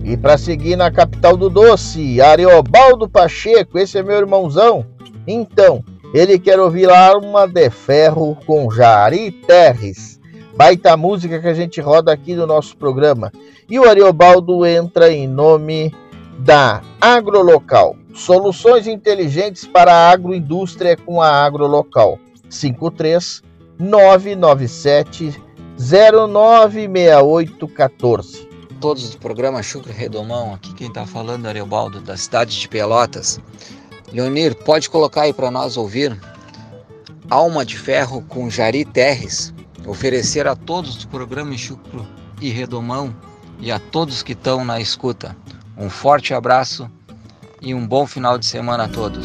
E para seguir na capital do doce, Ariobaldo Pacheco, esse é meu irmãozão. Então, ele quer ouvir lá Alma de Ferro com Jari Terres. Baita música que a gente roda aqui no nosso programa. E o Ariobaldo entra em nome da Agrolocal. Soluções inteligentes para a agroindústria com a Agrolocal. 53-997-096814. Todos do programa Chucre Redomão, aqui quem está falando é Ariobaldo, da cidade de Pelotas. Leonir, pode colocar aí para nós ouvir Alma de Ferro com Jari Terres, oferecer a todos do programa Chucre e Redomão e a todos que estão na escuta. Um forte abraço e um bom final de semana a todos.